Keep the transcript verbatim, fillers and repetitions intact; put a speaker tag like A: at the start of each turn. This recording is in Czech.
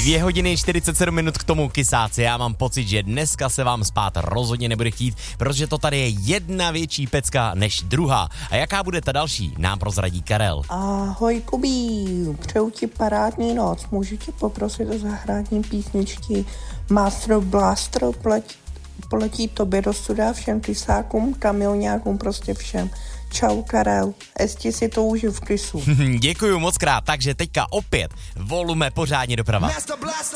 A: Dvě hodiny čtyřicet sedm minut k tomu kysáci. Já mám pocit, že dneska se vám spát rozhodně nebude chtít, protože to tady je jedna větší pecka než druhá. A jaká bude ta další, nám prozradí Karel.
B: Ahoj Kubí, přeju ti parádní noc. Můžu tě poprosit o zahrání písničky Master Blaster, poletí, poletí tobě do studia, všem kysákům, kamilňákům, prostě všem. Čau Karel, ještě si to užiju v kysu.
A: Děkuju moc krát, takže teďka opět volume pořádně doprava.